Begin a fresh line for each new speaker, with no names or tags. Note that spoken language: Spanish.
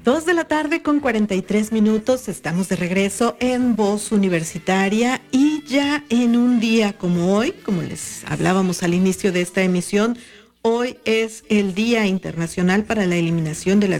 2:43 p.m. Estamos de regreso en Voz Universitaria y ya en un día como hoy, como les hablábamos al inicio de esta emisión, hoy es el Día Internacional para la Eliminación de la